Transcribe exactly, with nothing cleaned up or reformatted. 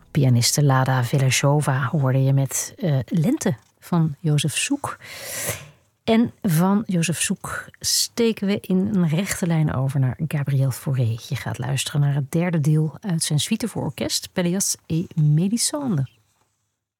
Pianiste Lada Veleshova hoorde je met uh, Lente van Jozef Suk. En van Jozef Suk steken we in een rechte lijn over naar Gabriel Fauré. Je gaat luisteren naar het derde deel uit zijn suite voor orkest, Pelléas et Mélisande.